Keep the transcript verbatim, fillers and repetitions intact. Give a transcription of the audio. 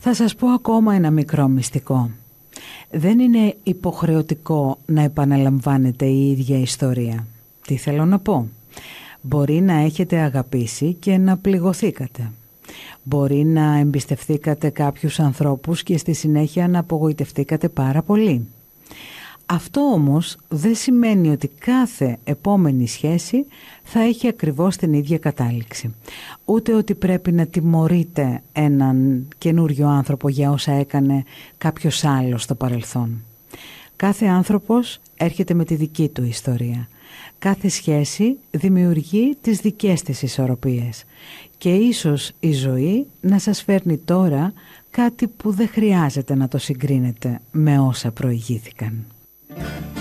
Θα σας πω ακόμα ένα μικρό μυστικό. Δεν είναι υποχρεωτικό να επαναλαμβάνετε η ίδια ιστορία. Τι θέλω να πω? Μπορεί να έχετε αγαπήσει και να πληγωθήκατε. Μπορεί να εμπιστευθήκατε κάποιους ανθρώπους και στη συνέχεια να απογοητευτήκατε πάρα πολύ. Αυτό όμως δεν σημαίνει ότι κάθε επόμενη σχέση θα έχει ακριβώς την ίδια κατάληξη. Ούτε ότι πρέπει να τιμωρείτε έναν καινούριο άνθρωπο για όσα έκανε κάποιος άλλος στο παρελθόν. Κάθε άνθρωπος έρχεται με τη δική του ιστορία. Κάθε σχέση δημιουργεί τις δικές της ισορροπίες. Και ίσως η ζωή να σας φέρνει τώρα κάτι που δεν χρειάζεται να το συγκρίνετε με όσα προηγήθηκαν.